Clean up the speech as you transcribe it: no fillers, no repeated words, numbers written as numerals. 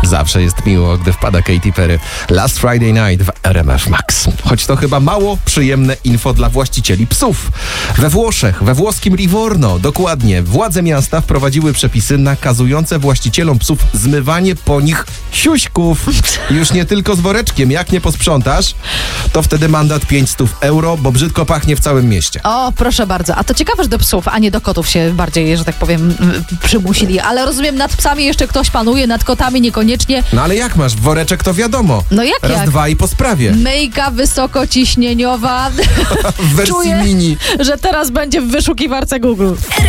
Zawsze jest miło, gdy wpada Katy Perry. Last Friday Night w RMF Max. Choć to chyba mało przyjemne info dla właścicieli psów. We Włoszech, we włoskim Livorno, dokładnie, władze miasta wprowadziły przepisy nakazujące właścicielom psów zmywanie po nich siuśków. Już nie tylko z woreczkiem. Jak nie posprzątasz, to wtedy mandat 500 euro, bo brzydko pachnie w całym mieście. O, proszę bardzo. A to ciekawe, że do psów, a nie do kotów się bardziej, że tak powiem, przymusili. Ale rozumiem, nad psami jeszcze ktoś panuje, nad kotami niekoniecznie. No ale jak masz? Woreczek to wiadomo. No jak? Dwa i po sprawie. Myjka wysokociśnieniowa. W wersji Czuję, mini. że teraz będzie w wyszukiwarce Google.